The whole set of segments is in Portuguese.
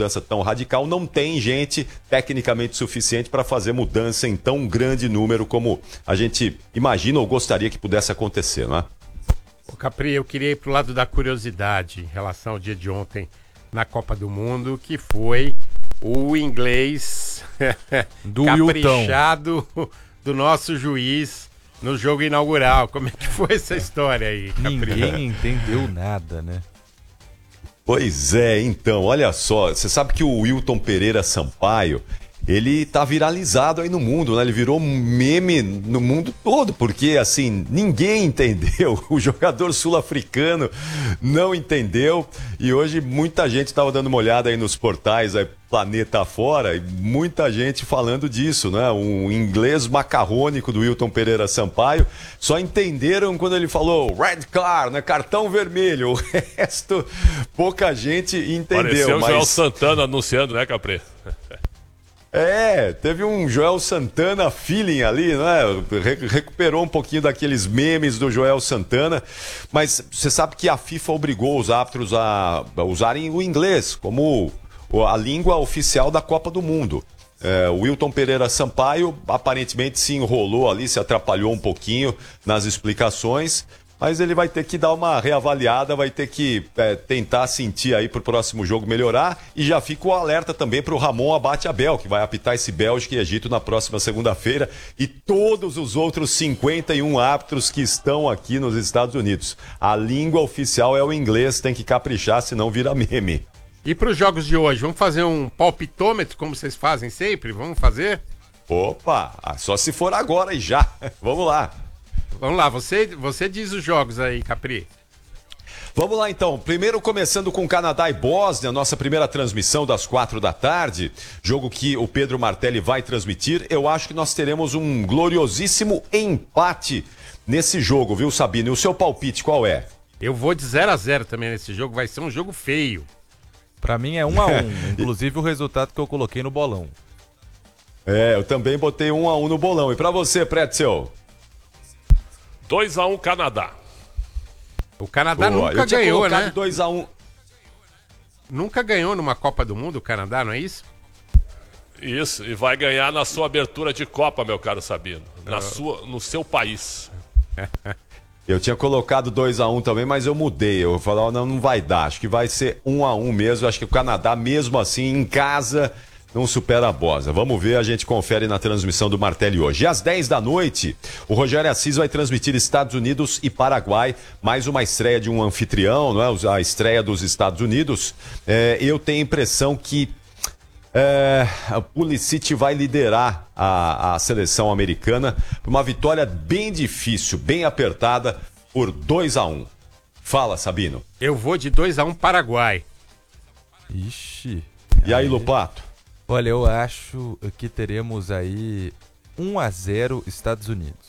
mudança tão radical, não tem gente tecnicamente suficiente para fazer mudança em tão grande número como a gente imagina ou gostaria que pudesse acontecer, não é? Ô Capri, eu queria ir pro lado da curiosidade em relação ao dia de ontem na Copa do Mundo, que foi o inglês do caprichado do nosso juiz no jogo inaugural. Como é que foi essa história aí, Capri? Ninguém entendeu nada, né? Pois é, então, olha só, você sabe que o Wilton Pereira Sampaio, ele tá viralizado aí no mundo, né? Ele virou meme no mundo todo, porque, assim, ninguém entendeu. O jogador sul-africano não entendeu. E hoje muita gente estava dando uma olhada aí nos portais aí, planeta afora, e muita gente falando disso, né? Um inglês macarrônico do Wilton Pereira Sampaio. Só entenderam quando ele falou red card, né? Cartão vermelho. O resto, pouca gente entendeu. Pareceu o Joel Santana anunciando, né, Capri? Teve um Joel Santana feeling ali, né? Recuperou um pouquinho daqueles memes do Joel Santana, mas você sabe que a FIFA obrigou os árbitros a usarem o inglês como a língua oficial da Copa do Mundo. O Wilton Pereira Sampaio aparentemente se enrolou ali, se atrapalhou um pouquinho nas explicações, mas ele vai ter que dar uma reavaliada, vai ter que tentar sentir aí pro próximo jogo melhorar. E já fica o alerta também pro Ramon Abate Abel, que vai apitar esse Bélgica e Egito na próxima segunda-feira, e todos os outros 51 árbitros que estão aqui nos Estados Unidos. A língua oficial é o inglês, tem que caprichar, senão vira meme. E para os jogos de hoje, vamos fazer um palpitômetro, como vocês fazem sempre? Vamos fazer? Opa, só se for agora e já. Vamos lá. Vamos lá, você diz os jogos aí, Capri. Vamos lá então, primeiro começando com Canadá e Bósnia, nossa primeira transmissão das 4h, jogo que o Pedro Martelli vai transmitir. Eu acho que nós teremos um gloriosíssimo empate nesse jogo, viu, Sabino? E o seu palpite qual é? Eu vou de 0-0 também nesse jogo, vai ser um jogo feio. Pra mim é 1-1, inclusive o resultado que eu coloquei no bolão. Eu também botei 1-1 no bolão. E pra você, Pretzel? 2-1 Canadá. O Canadá nunca ganhou, né? 2-1. Nunca ganhou numa Copa do Mundo o Canadá, não é isso? Isso, e vai ganhar na sua abertura de Copa, meu caro Sabino. No seu país. Eu tinha colocado 2-1 também, mas eu mudei. Eu falei, não vai dar. Acho que vai ser 1-1 mesmo. Acho que o Canadá, mesmo assim, em casa, não supera a Bósnia. Vamos ver, a gente confere na transmissão do Martelli hoje. E às 10 da noite, o Rogério Assis vai transmitir Estados Unidos e Paraguai. Mais uma estreia de um anfitrião, não é? A estreia dos Estados Unidos. Eu tenho a impressão que a Pulisic vai liderar a seleção americana por uma vitória bem difícil, bem apertada, por 2-1. Fala, Sabino. Eu vou de 2-1 Paraguai. Ixi. E aí, Lupato? Olha, eu acho que teremos aí 1-0 Estados Unidos.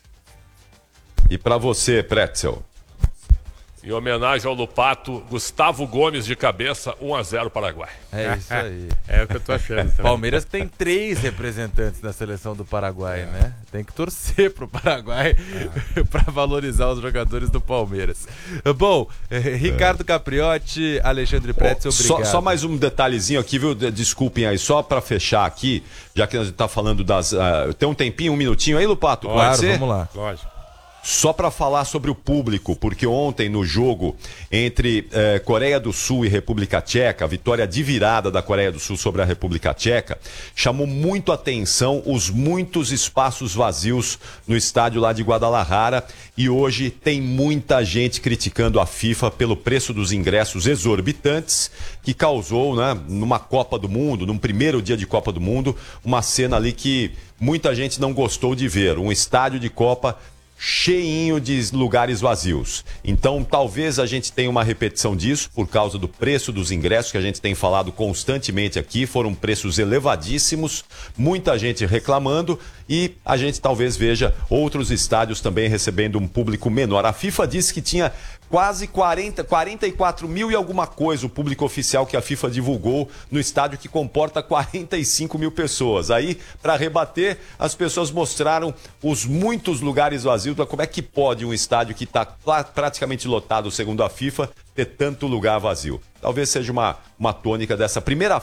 E pra você, Pretzel? Em homenagem ao Lupato, Gustavo Gomes de cabeça, 1-0 Paraguai. É isso aí. É o que eu tô achando também. Palmeiras tem 3 representantes na seleção do Paraguai, né? Tem que torcer pro Paraguai pra valorizar os jogadores do Palmeiras. Bom, Ricardo Capriotti, Alexandre Pretzel, obrigado. Só mais um detalhezinho aqui, viu? Desculpem aí, só pra fechar aqui, já que a gente tá falando das... tem um tempinho, um minutinho aí, Lupato? Claro, pode ser? Vamos lá. Lógico. Só para falar sobre o público, porque ontem no jogo entre Coreia do Sul e República Tcheca, a vitória de virada da Coreia do Sul sobre a República Tcheca, chamou muito a atenção os muitos espaços vazios no estádio lá de Guadalajara, e hoje tem muita gente criticando a FIFA pelo preço dos ingressos exorbitantes, que causou, né, numa Copa do Mundo, num primeiro dia de Copa do Mundo, uma cena ali que muita gente não gostou de ver, um estádio de Copa cheinho de lugares vazios. Então, talvez a gente tenha uma repetição disso por causa do preço dos ingressos que a gente tem falado constantemente aqui. Foram preços elevadíssimos, muita gente reclamando, e a gente talvez veja outros estádios também recebendo um público menor. A FIFA disse que tinha quase 44 mil e alguma coisa o público oficial que a FIFA divulgou no estádio, que comporta 45 mil pessoas. Aí, para rebater, as pessoas mostraram os muitos lugares vazios. Como é que pode um estádio que está praticamente lotado, segundo a FIFA, ter tanto lugar vazio? Talvez seja uma tônica dessa primeira